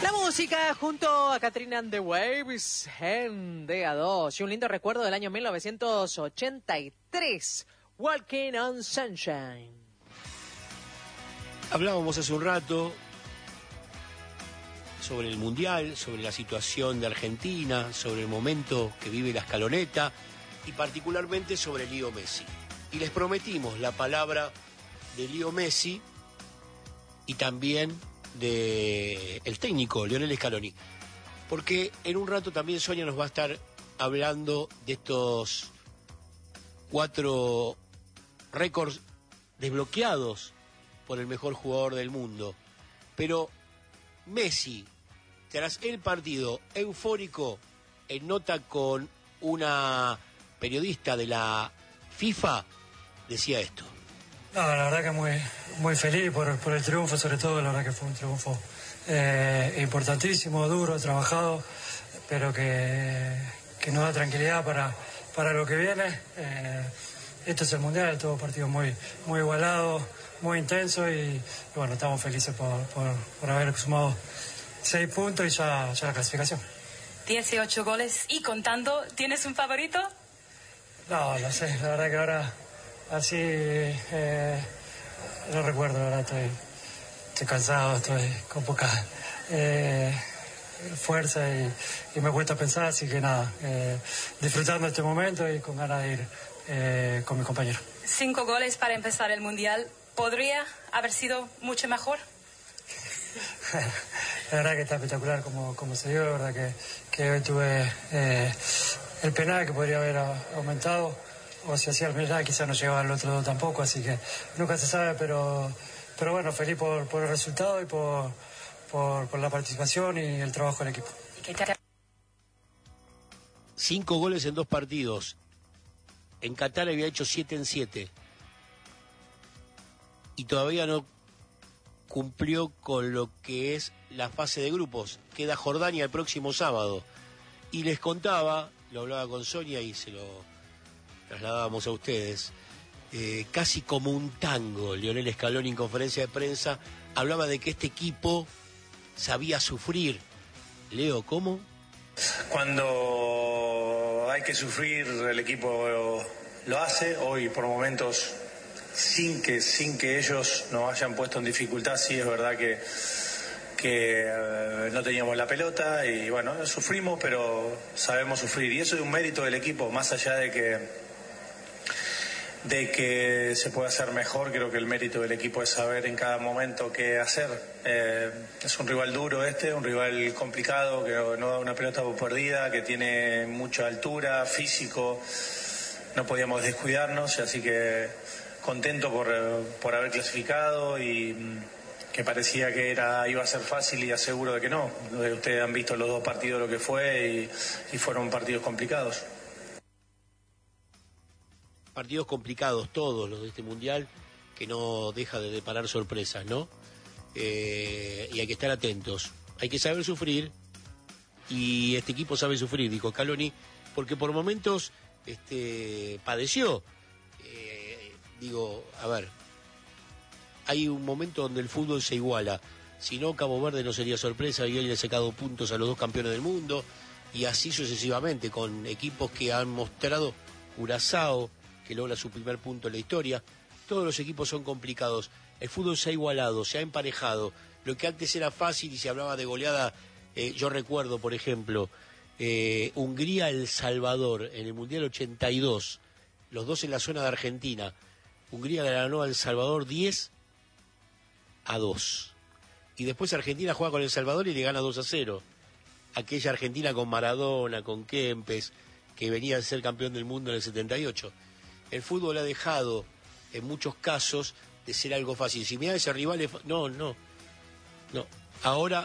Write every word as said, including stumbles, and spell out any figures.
La música junto a Katrina and the Waves en D A dos y un lindo recuerdo del año mil novecientos ochenta y tres, Walking on Sunshine. Hablábamos hace un rato sobre el Mundial, sobre la situación de Argentina, sobre el momento que vive la escaloneta y particularmente sobre Leo Messi. Y les prometimos la palabra de Leo Messi y también de el técnico Lionel Scaloni, porque en un rato también Sonia nos va a estar hablando de estos cuatro récords desbloqueados por el mejor jugador del mundo. Pero Messi, tras el partido eufórico, en nota con una periodista de la FIFA, decía esto. No, la verdad que muy, muy feliz por, por el triunfo, sobre todo. La verdad que fue un triunfo eh, importantísimo, duro, trabajado, pero que, que nos da tranquilidad para, para lo que viene. Eh, esto es el Mundial, todo partido muy, muy igualado, muy intenso y, y bueno, estamos felices por, por, por haber sumado seis puntos y ya, ya la clasificación. dieciocho goles y contando, ¿tienes un favorito? No, lo sé, la verdad que ahora así eh, no recuerdo, la verdad, estoy, estoy cansado, estoy con poca eh, fuerza y, y me cuesta pensar, así que nada, eh, disfrutando este momento y con ganas de ir eh, con mi compañero. Cinco goles para empezar el Mundial, ¿podría haber sido mucho mejor? La verdad que está espectacular como, como se dio, la verdad que, que hoy tuve eh, el penal que podría haber aumentado, o si hacía el penal quizás no llegaba al otro dos tampoco, así que nunca se sabe, pero, pero bueno, feliz por, por el resultado y por, por, por la participación y el trabajo del equipo. Cinco goles en dos partidos. En Qatar había hecho siete en siete. Y todavía no cumplió con lo que es la fase de grupos. Queda Jordania el próximo sábado. Y les contaba, lo hablaba con Sonia y se lo trasladábamos a ustedes, eh, casi como un tango. Lionel Scaloni en conferencia de prensa hablaba de que este equipo sabía sufrir. Leo, ¿cómo? Cuando hay que sufrir, el equipo lo hace. Hoy por momentos, sin que sin que ellos nos hayan puesto en dificultad, sí es verdad que que eh, no teníamos la pelota y bueno, sufrimos, pero sabemos sufrir y eso es un mérito del equipo, más allá de que de que se puede hacer mejor. Creo que el mérito del equipo es saber en cada momento qué hacer. Eh, es un rival duro este, un rival complicado, que no da una pelota por perdida, que tiene mucha altura, físico. No podíamos descuidarnos, así que contento por, por haber clasificado y que parecía que era iba a ser fácil y aseguro de que no. Ustedes han visto los dos partidos lo que fue y, y fueron partidos complicados. Partidos complicados todos los de este Mundial, que no deja de deparar sorpresas, ¿no? Eh, y hay que estar atentos. Hay que saber sufrir, y este equipo sabe sufrir, dijo Scaloni, porque por momentos este, padeció. Eh, digo, a ver, hay un momento donde el fútbol se iguala. Si no, Cabo Verde no sería sorpresa y hoy le ha sacado puntos a los dos campeones del mundo, y así sucesivamente, con equipos que han mostrado. Curazao, que logra su primer punto en la historia. Todos los equipos son complicados. El fútbol se ha igualado, se ha emparejado. Lo que antes era fácil y se hablaba de goleada, eh, yo recuerdo, por ejemplo, eh, Hungría-El Salvador en el Mundial ochenta y dos, los dos en la zona de Argentina. Hungría le ganó a El Salvador diez a dos. Y después Argentina juega con El Salvador y le gana dos a cero. Aquella Argentina con Maradona, con Kempes, que venía a ser campeón del mundo en el setenta y ocho. El fútbol ha dejado, en muchos casos, de ser algo fácil. Si mirá ese rival, es... no, no, no. Ahora